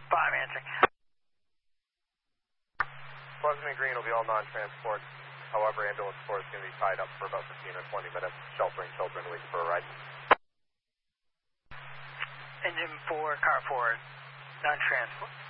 5 answering. Pleasant and Green will be all non-transport. However, ambulance 4 is going to be tied up for about 15 or 20 minutes, sheltering children waiting for a ride. Engine 4, car 4, non-transport.